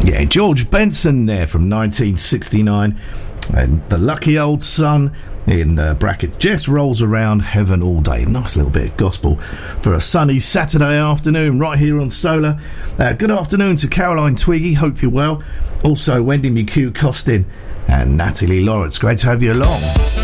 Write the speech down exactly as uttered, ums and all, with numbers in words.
Yeah, George Benson there from nineteen sixty-nine. And The Lucky Old Sun, in uh, bracket, Jess rolls around heaven all day. Nice little bit of gospel for a sunny Saturday afternoon right here on Solar. Uh, good afternoon to Caroline Twiggy, hope you're well. Also Wendy McHugh Costin and Natalie Lawrence, great to have you along.